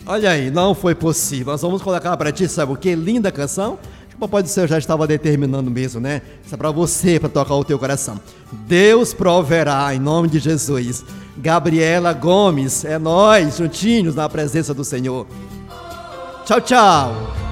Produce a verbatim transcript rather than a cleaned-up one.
Olha aí, não foi possível. Nós vamos colocar para ti, sabe o que? Linda canção. O Papai do Céu já estava determinando mesmo, né? Isso é para você, para tocar o teu coração. Deus proverá, em nome de Jesus. Gabriela Gomes, é nós, juntinhos na presença do Senhor. Tchau, tchau.